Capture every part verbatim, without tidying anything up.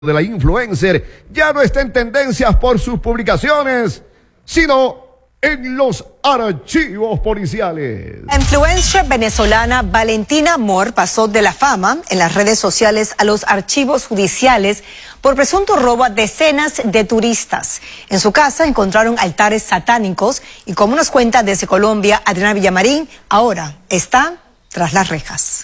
de la influencer ya no está en tendencias por sus publicaciones, sino en los archivos policiales. La influencer venezolana Valentina Amor pasó de la fama en las redes sociales a los archivos judiciales por presunto robo a decenas de turistas. En su casa encontraron altares satánicos y, como nos cuenta desde Colombia Adriana Villamarín, ahora está tras las rejas.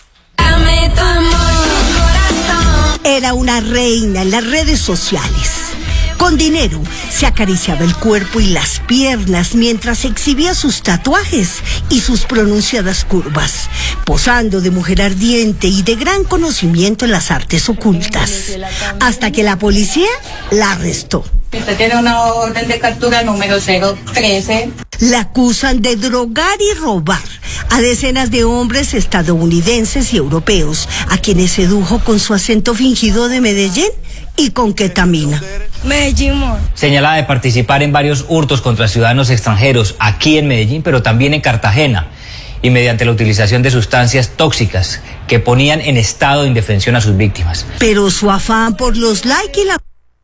Era una reina en las redes sociales. Con dinero se acariciaba el cuerpo y las piernas mientras exhibía sus tatuajes y sus pronunciadas curvas, posando de mujer ardiente y de gran conocimiento en las artes ocultas, hasta que la policía la arrestó. Usted tiene una orden de captura número cero trece. La acusan de drogar y robar a decenas de hombres estadounidenses y europeos, a quienes sedujo con su acento fingido de Medellín y con ketamina. Medellín. Señalada de participar en varios hurtos contra ciudadanos extranjeros aquí en Medellín, pero también en Cartagena, y mediante la utilización de sustancias tóxicas que ponían en estado de indefensión a sus víctimas. Pero su afán por los likes y la...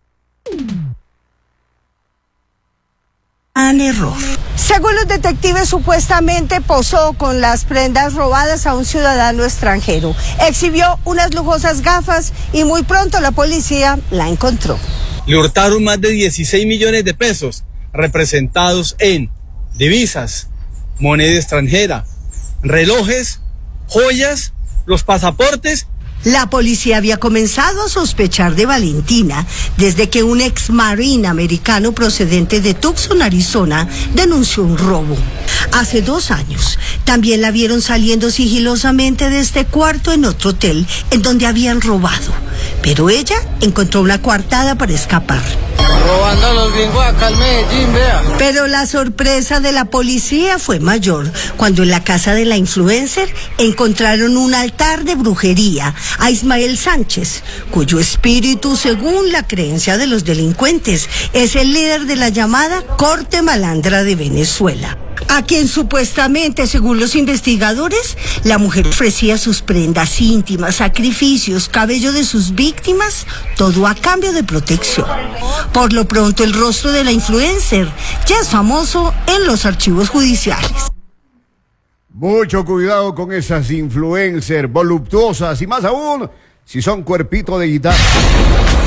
An error. Según los detectives, supuestamente posó con las prendas robadas a un ciudadano extranjero. Exhibió unas lujosas gafas y muy pronto la policía la encontró. Le hurtaron más de dieciséis millones de pesos, representados en divisas, moneda extranjera, relojes, joyas, los pasaportes. La policía había comenzado a sospechar de Valentina desde que un ex marine americano procedente de Tucson, Arizona, denunció un robo. Hace dos años también la vieron saliendo sigilosamente de este cuarto en otro hotel en donde habían robado, pero ella encontró una coartada para escapar. Robando a los gringos acá en Medellín, vea. Pero la sorpresa de la policía fue mayor cuando en la casa de la influencer encontraron un altar de brujería a Ismael Sánchez, cuyo espíritu, según la creencia de los delincuentes, es el líder de la llamada Corte Malandra de Venezuela, a quien supuestamente, según los investigadores, la mujer ofrecía sus prendas íntimas, sacrificios, cabello de sus víctimas, todo a cambio de protección. Por lo pronto, el rostro de la influencer ya es famoso en los archivos judiciales. Mucho cuidado con esas influencers voluptuosas y más aún si son cuerpito de guitarra.